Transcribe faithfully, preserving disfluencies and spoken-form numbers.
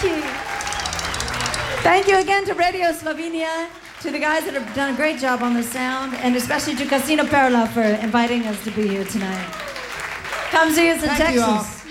you. Thank you again to Radio Slovenia, to the guys that have done a great job on the sound, and especially to Casino Perla for inviting us to be here tonight. Come see us in Thank Texas. you all.